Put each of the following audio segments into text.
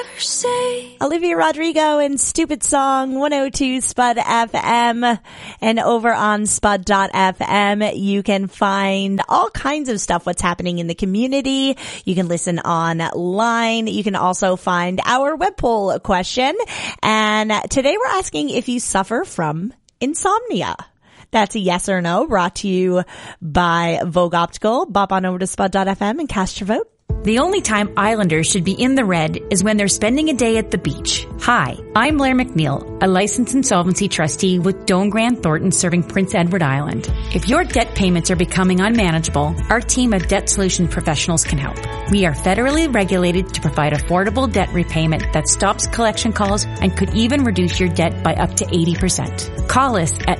ever say. Olivia Rodrigo and Stupid Song, 102 Spud FM. And over on spud.fm, you can find all kinds of stuff, what's happening in the community. You can listen online. You can also find our web poll question. And today we're asking if you suffer from insomnia. That's a yes or no, brought to you by Vogue Optical. Bop on over to spud.fm and cast your vote. The only time Islanders should be in the red is when they're spending a day at the beach. Hi, I'm Blair McNeil, a licensed insolvency trustee with Doane Grant Thornton serving Prince Edward Island. If your debt payments are becoming unmanageable, our team of debt solution professionals can help. We are federally regulated to provide affordable debt repayment that stops collection calls and could even reduce your debt by up to 80%. Call us at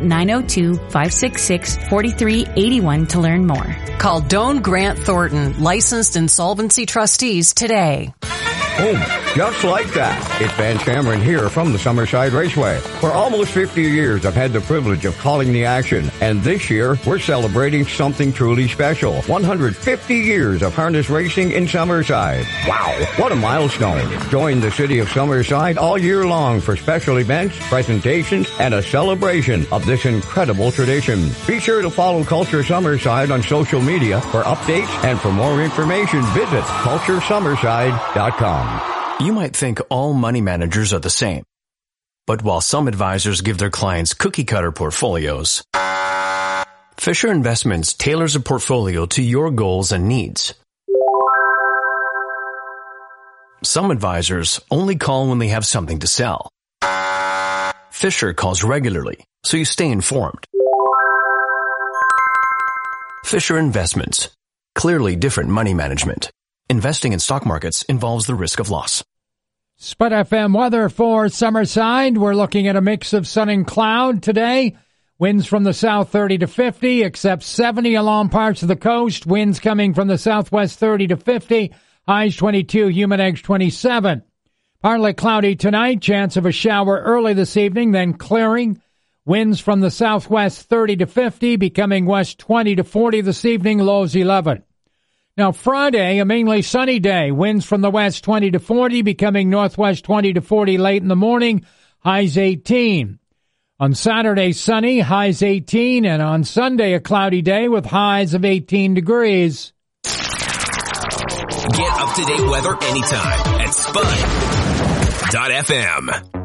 902-566-4381 to learn more. Call Doane Grant Thornton, licensed insolvency trustees today. Boom. Just like that. It's Vance Cameron here from the Summerside Raceway. For almost 50 years, I've had the privilege of calling the action. And this year, we're celebrating something truly special. 150 years of harness racing in Summerside. Wow. What a milestone. Join the city of Summerside all year long for special events, presentations, and a celebration of this incredible tradition. Be sure to follow Culture Summerside on social media for updates, and for more information, visit culturesummerside.com. You might think all money managers are the same. But while some advisors give their clients cookie-cutter portfolios, Fisher Investments tailors a portfolio to your goals and needs. Some advisors only call when they have something to sell. Fisher calls regularly, so you stay informed. Fisher Investments. Clearly different money management. Investing in stock markets involves the risk of loss. Spud FM weather for Summerside. We're looking at a mix of sun and cloud today. Winds from the south 30 to 50, except 70 along parts of the coast. Winds coming from the southwest 30 to 50. Highs 22, humid edge 27. Partly cloudy tonight. Chance of a shower early this evening, then clearing. Winds from the southwest 30 to 50, becoming west 20 to 40 this evening. Lows 11. Now, Friday, a mainly sunny day. Winds from the west 20 to 40, becoming northwest 20 to 40 late in the morning. Highs 18. On Saturday, sunny, highs 18. And on Sunday, a cloudy day with highs of 18 degrees. Get up-to-date weather anytime at spud.fm.